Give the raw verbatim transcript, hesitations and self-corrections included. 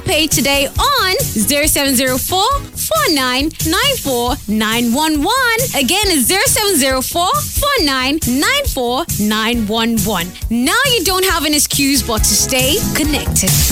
pay today on zero seven zero four, four nine nine four nine one one. Again, it's zero seven zero four, four nine nine four nine one one. Now you don't have an excuse but to stay connected.